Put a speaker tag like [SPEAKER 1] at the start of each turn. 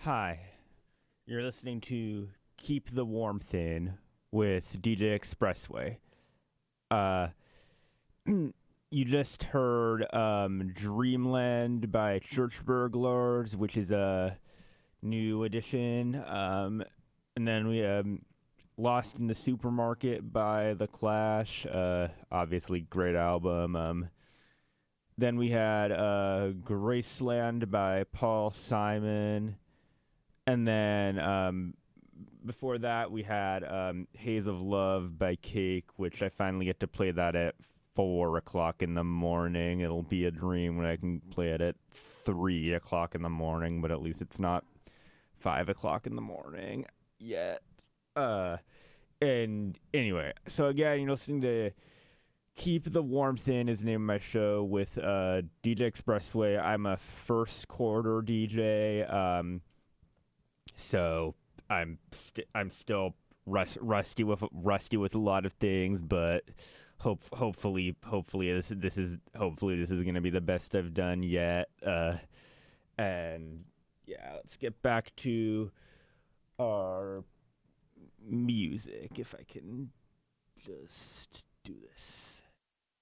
[SPEAKER 1] Hi, you're listening to Keep the Warmth In with DJ Expressway. Uh, you just heard Dreamland by Church Burglars, which is a new edition. And then we Lost in the Supermarket by The Clash. Obviously, great album. Then we had Graceland by Paul Simon. And then before that, we had Haze of Love by Cake, which I finally get to play that at 4 o'clock in the morning. It'll be a dream when I can play it at 3 o'clock in the morning, but at least it's not 5 o'clock in the morning yet. And anyway, so again, you're listening to Keep the Warmth In is the name of my show with DJ Expressway. I'm a first quarter DJ. So I'm still rusty with a lot of things, but hopefully this is going to be the best I've done yet. And yeah, let's get back to our music if I can just do this.